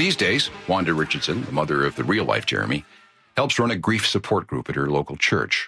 These days, Wanda Richardson, the mother of the real-life Jeremy, helps run a grief support group at her local church.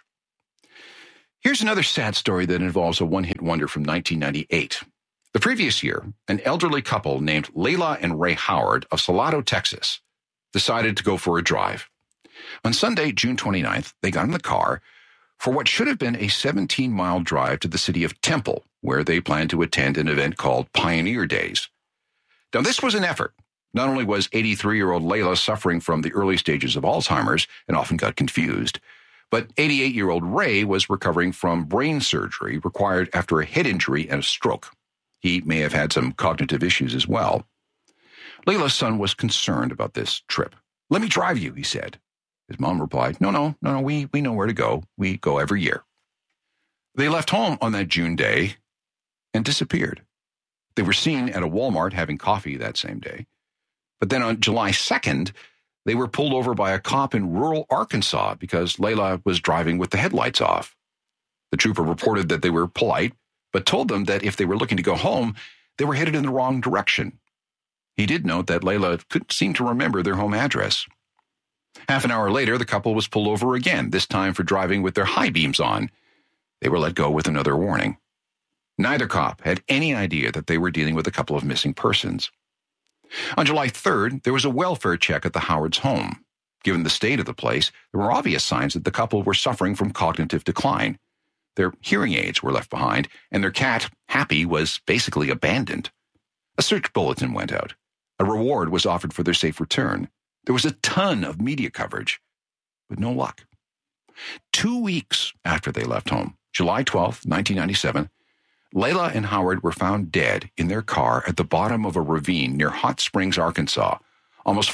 Here's another sad story that involves a one-hit wonder from 1998. The previous year, an elderly couple named Layla and Ray Howard of Salado, Texas, decided to go for a drive. On Sunday, June 29th, they got in the car for what should have been a 17-mile drive to the city of Temple, where they planned to attend an event called Pioneer Days. Now, this was an effort. Not only was 83-year-old Layla suffering from the early stages of Alzheimer's and often got confused, but 88-year-old Ray was recovering from brain surgery required after a head injury and a stroke. He may have had some cognitive issues as well. Layla's son was concerned about this trip. "Let me drive you," he said. His mom replied, No, we know where to go. We go every year." They left home on that June day and disappeared. They were seen at a Walmart having coffee that same day. But then on July 2nd, they were pulled over by a cop in rural Arkansas because Layla was driving with the headlights off. The trooper reported that they were polite, but told them that if they were looking to go home, they were headed in the wrong direction. He did note that Layla couldn't seem to remember their home address. Half an hour later, the couple was pulled over again, this time for driving with their high beams on. They were let go with another warning. Neither cop had any idea that they were dealing with a couple of missing persons. On July 3rd, there was a welfare check at the Howards' home. Given the state of the place, there were obvious signs that the couple were suffering from cognitive decline. Their hearing aids were left behind, and their cat, Happy, was basically abandoned. A search bulletin went out. A reward was offered for their safe return. There was a ton of media coverage, but no luck. 2 weeks after they left home, July 12th, 1997, Layla and Howard were found dead in their car at the bottom of a ravine near Hot Springs, Arkansas, almost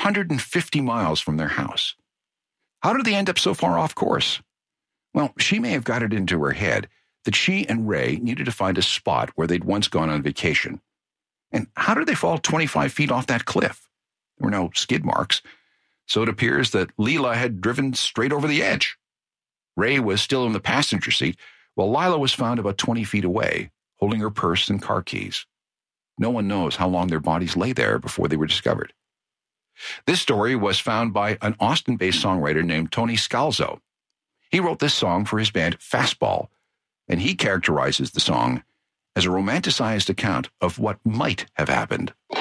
450 miles from their house. How did they end up so far off course? Well, she may have got it into her head that she and Ray needed to find a spot where they'd once gone on vacation. And how did they fall 25 feet off that cliff? There were no skid marks, so it appears that Layla had driven straight over the edge. Ray was still in the passenger seat, while Layla was found about 20 feet away, holding her purse and car keys. No one knows how long their bodies lay there before they were discovered. This story was found by an Austin-based songwriter named Tony Scalzo. He wrote this song for his band Fastball, and he characterizes the song as a romanticized account of what might have happened.